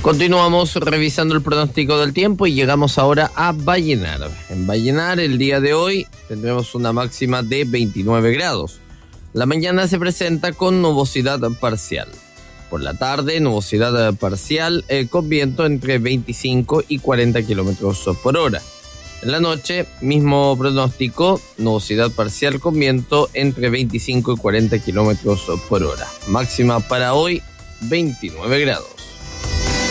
Continuamos revisando el pronóstico del tiempo y llegamos ahora a Vallenar. En Vallenar, el día de hoy, tendremos una máxima de 29 grados. La mañana se presenta con nubosidad parcial. Por la tarde, nubosidad parcial con viento entre 25 y 40 kilómetros por hora. En la noche, mismo pronóstico, nubosidad parcial con viento entre 25 y 40 kilómetros por hora. Máxima para hoy, 29 grados.